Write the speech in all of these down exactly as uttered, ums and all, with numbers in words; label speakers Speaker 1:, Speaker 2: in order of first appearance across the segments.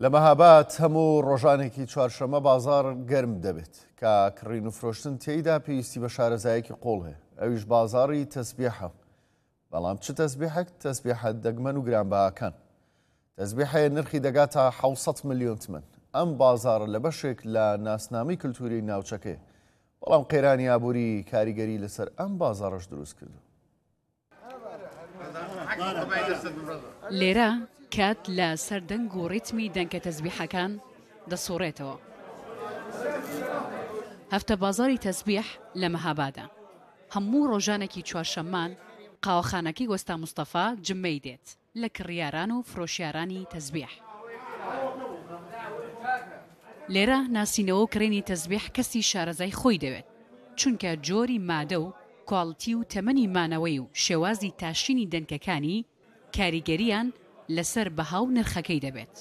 Speaker 1: لە مەهاباد هەموو ڕۆژانێکی چوارشەمە بازار گەرم دەبێت کە کڕین و فرۆشتن تێیدا پێویستی بە شارەزایەکی قوڵ هەیە، ئەویش بازاڕی تەسبیحە. بەڵام چ تەسبیحێک؟ تەسبیحە دەگمەن و گرانبەهاکان. تەسبیحەیە نرخی دەگات تا حەوت ملیۆن تمەن. ئەم بازاڕە لە بەشێک لە ناسنامەی کللتوری ناوچەکەی، بەڵام قەیرانی ئابووری کاریگەری لەسەر ئەم بازاڕەش دروست کردو.
Speaker 2: لێرە کات لە سەردەنگ و ڕیتمی دەنگە تەسبیحەکان دەسوڕێتەوە. هەفتە بازاری تەسبیح لە مەهابادە. هەموو ڕۆژانێکی چوارشەممان قاوەخانەکەی وەستا موستەفا جمەی دێت لە کڕیاران و فرۆشیارانی تەسبیح. لێرە ناسینەوە و کڕینی تەسبیح کەسی شارەزای خۆی دەوێت، چونکە جۆری مادە و کواڵتی و تەمەنی مانەوەی و شێوازی تاشینی دەنکەکانی کاریگەریان لەسەر بەها و نرخەکەی دەبێت.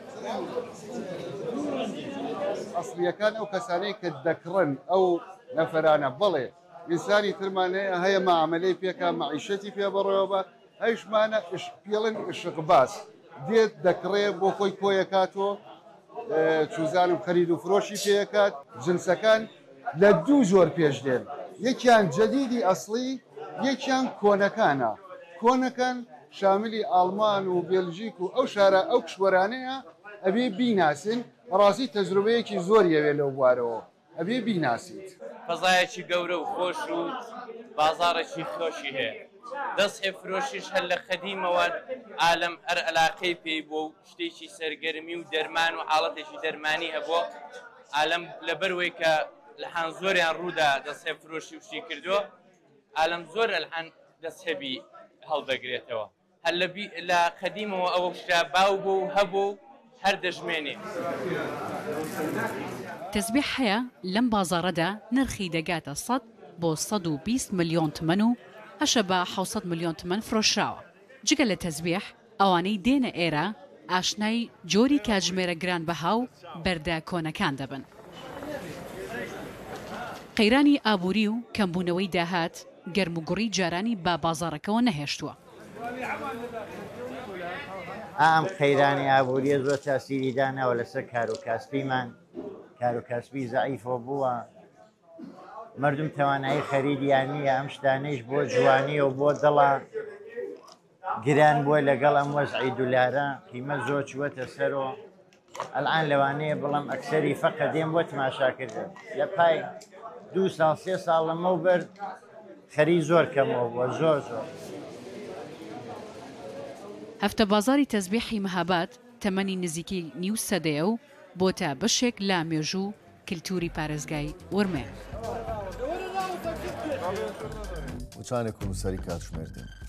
Speaker 3: ئەسڵیەکان ئەو کەسانەی کە دەکڕن ئەو نەفەرانە بڵێ ئینسانی ترمانەیە هەیە مەعاملەی پێکا مەعیشەتی پێ بڕێەوە بە هەیشمانە پێڵن شقباس دێت دەکڕێ بۆ خۆی کۆیەکاتۆ چوزانم خەرید و فرۆشی پێکات. جنسەکان لە دوو زۆر پێش دێن، یەکیان جەدیدی ئەسڵی، یەکیان کۆنەکانە. کۆنەکان شاملی ئاڵمان و بێلژیک و ئەو شارە ئەو کشوەرانەیە ئەبێ بیناسن. ڕاستی تەجروبەیەکی زۆر یەوێ لەو بوارەوە ئەبێ بیناسیت.
Speaker 4: فەزایەکی گەورە و خۆش و بازارێکی خۆشی هەیە. دەست هێ فرۆشیش هەر لە خەدیمەوە ئالەم هەر عەلاقەی پێی بۆ و شتێکی سەرگەرمی و دەرمان و حاڵەتێکی دەرمانی هەبووە. ئالەم لەبەروەی کە لەحان زۆریان ڕوودا دەست هێ فرۆشی وشتی کردووە، ئالەم زۆر ئەلحان دەست هەبی هەڵدەگرێتەوە. هەر لە خەدیمەوە ئەوە شتا باو بوو و هەبوو هەر دەژمێنێ.
Speaker 2: تەسبیح هەیە لەم بازاڕەدا نرخی دەگاتە سەد بۆ سەد و بیست ملیۆن تمەن و هەشە بە حەوت ملیۆن تمەن فرۆشراوە. جگە لە تەسبیح ئەوانەی دێنە ئێرە ئاشنای جۆری کاتژمێرە گرانبەها و بەردە کۆنەکان دەبن. قەیرانی ئابووری و کەمبوونەوەی داهات گەرموگوڕی جارانی با بازارەکەەوە نەهێشتووە.
Speaker 5: ئەم قەیرانی ئابووریە زۆر تاسیری داناوە لەسەر کار و کاسبیمان. کار و کاسبی زەعیفۆ بووە، مردم توانایی خەریدیان نییە. ئەم شتانەیش بۆ جوانی و بۆ دڵە گران بووە لەگەڵ ئەم وەزعی دولارە قیمە زۆر چوەتە سەرۆ. ئەلعان لەوانەیە بڵام ئەکسەری فەقە دێم بۆ تماشاکردن. لە پای دوو ساڵ سێ ساڵ لەمەوبەر خەری زۆر کەمەوە بووە، زۆر زۆر.
Speaker 2: هەفتە بازاری تەسبیحی مەهاباد تەمەنی نزیکی نیو سەدەیە و بۆتە بەشێک لە مێژوو کللتوری پارێزگای ورمێ.
Speaker 1: وچانێک و سەری کاتژمێر دێن.